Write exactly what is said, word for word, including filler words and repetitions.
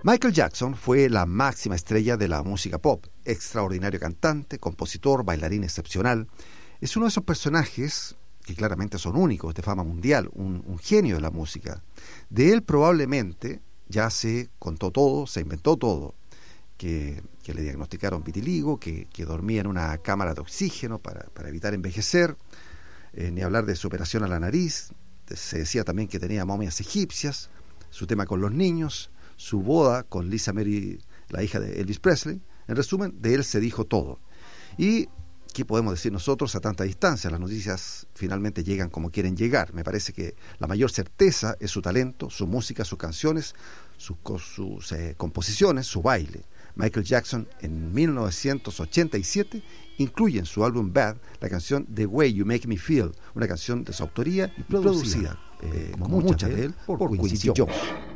Michael Jackson fue la máxima estrella de la música pop, extraordinario cantante, compositor, bailarín excepcional. Es uno de esos personajes que claramente son únicos, de fama mundial, un, un genio de la música. De él probablemente ya se contó todo, se inventó todo, que, que le diagnosticaron vitiligo, que, que dormía en una cámara de oxígeno para, para evitar envejecer, eh, ni hablar de su operación a la nariz. Se decía también que tenía momias egipcias, su tema con los niños, su boda con Lisa Mary, la hija de Elvis Presley. En resumen, de él se dijo todo. Y ¿qué podemos decir nosotros a tanta distancia? Las noticias finalmente llegan como quieren llegar. Me parece que la mayor certeza es su talento, su música, sus canciones, sus, sus eh, composiciones, su baile. Michael Jackson en mil novecientos ochenta y siete incluye en su álbum Bad la canción The Way You Make Me Feel, una canción de su autoría y producida, eh, como muchas de él, por Quincy Jones.